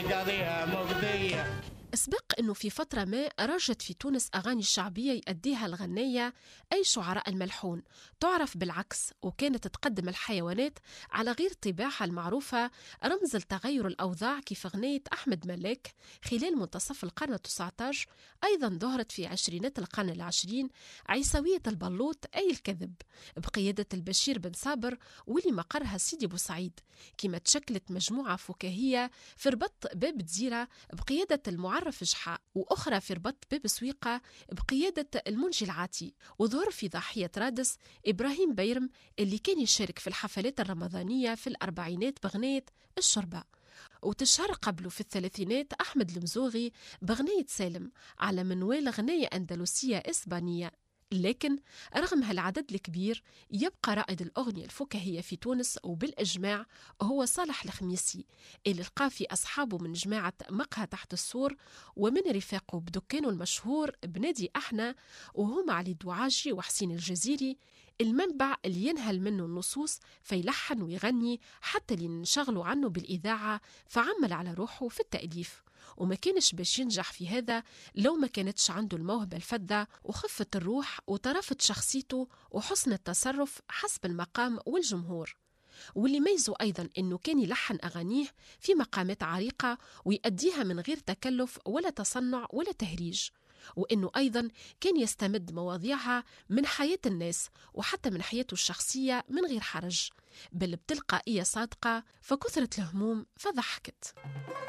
قضية مقضية. سبق أنه في فترة ما رجت في تونس أغاني شعبية يأديها الغنية أي شعراء الملحون تعرف بالعكس، وكانت تقدم الحيوانات على غير طباعها المعروفة، رمز لتغير الأوضاع كيف أغنية أحمد ملاك خلال منتصف القرن 19. أيضا ظهرت في عشرينات القرن العشرين عيسوية البلوط أي الكذب بقيادة البشير بن صابر، واللي مقرها سيدي بوسعيد، كما تشكلت مجموعة فكاهية في ربط باب دزيرة بقيادة المعرف جحا، وأخرى في ربط باب سويقة بقيادة المنجي العاتي، وظهر في ضاحية رادس إبراهيم بيرم اللي كان يشارك في الحفلات الرمضانية في الأربعينات بغنية الشربة. وتشهر قبله في الثلاثينات أحمد المزوغي بغنية سالم على منوال غنية أندلسية إسبانية. لكن رغم هالعدد الكبير يبقى رائد الأغنية الفكاهية في تونس وبالإجماع هو صالح الخميسي، اللي لقى في أصحابه من جماعة مقهى تحت السور ومن رفاقه بدكانه المشهور بنادي أحنا، وهم علي دعاجي وحسين الجزيري، المنبع اللي ينهل منه النصوص فيلحن ويغني حتى اللي نشغلوا عنه بالإذاعة، فعمل على روحه في التأليف، وما كانش باش ينجح في هذا لو ما كانتش عنده الموهبة الفذة وخفة الروح وطرافة شخصيته وحسن التصرف حسب المقام والجمهور. واللي ميزه أيضا أنه كان يلحن أغانيه في مقامات عريقة ويأديها من غير تكلف ولا تصنع ولا تهريج، وأنه أيضا كان يستمد مواضيعها من حياة الناس وحتى من حياته الشخصية من غير حرج، بل بتلقائية صادقة، فكثرة الهموم فضحكت.